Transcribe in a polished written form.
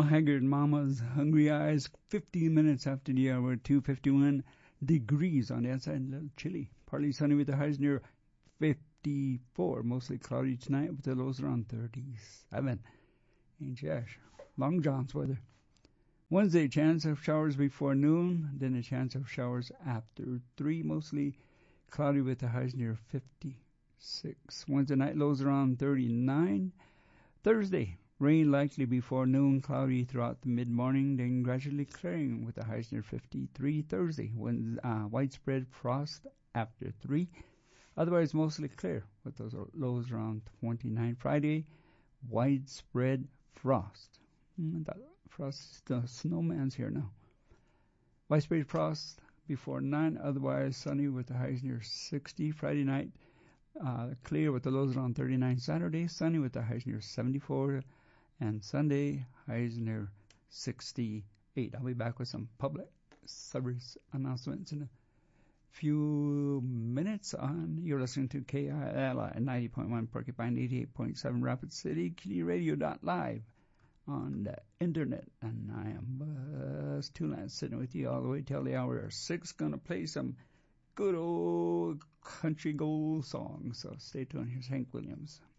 Haggard Mama's Hungry Eyes, 15 minutes after the hour, 2:51 degrees on the outside, a little chilly. Partly sunny with the highs near 54, mostly cloudy tonight with the lows around 37. Ain't yash. Long John's weather. Wednesday, chance of showers before noon, then a chance of showers after 3, mostly cloudy with the highs near 56. Wednesday night, lows around 39. Thursday, rain likely before noon, cloudy throughout the mid-morning, then gradually clearing with the highs near 53. Thursday, widespread frost after 3. Otherwise, mostly clear with those lows around 29. Friday, widespread frost. That frost, the snowman's here now. Widespread frost before 9. Otherwise, sunny with the highs near 60. Friday night, clear with the lows around 39. Saturday, sunny with the highs near 74. And Sunday, highs near 68. I'll be back with some public service announcements in a few minutes. You're listening to KIL at 90.1 Porcupine, 88.7 Rapid City, KittyRadio.live on the internet. And I am Buzz Toolan sitting with you all the way till the hour 6. Gonna play some good old country gold songs. So stay tuned. Here's Hank Williams.